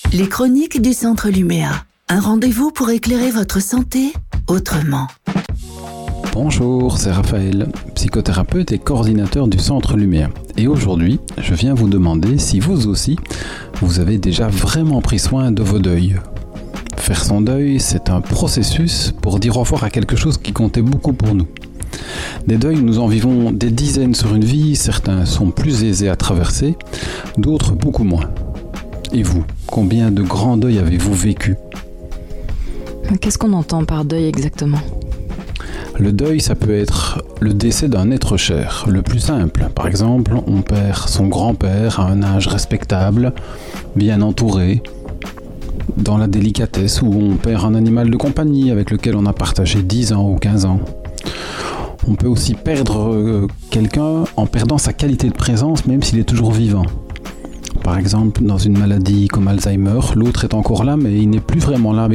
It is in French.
Les chroniques du Centre Luméa. Un rendez-vous pour éclairer votre santé autrement. Bonjour, c'est Raphaël, psychothérapeute et coordinateur du Centre Luméa. Et aujourd'hui, je viens vous demander si vous aussi, vous avez déjà vraiment pris soin de vos deuils. Faire son deuil, c'est un processus pour dire au revoir à quelque chose qui comptait beaucoup pour nous. Des deuils, nous en vivons des dizaines sur une vie, certains sont plus aisés à traverser, d'autres beaucoup moins. Et vous, combien de grands deuils avez-vous vécu ? Qu'est-ce qu'on entend par deuil exactement ? Le deuil, ça peut être le décès d'un être cher, le plus simple. Par exemple, on perd son grand-père à un âge respectable, bien entouré, dans la délicatesse, ou on perd un animal de compagnie avec lequel on a partagé 10 ans ou 15 ans. On peut aussi perdre quelqu'un en perdant sa qualité de présence, même s'il est toujours vivant. Par exemple, dans une maladie comme Alzheimer, l'autre est encore là, mais il n'est plus vraiment là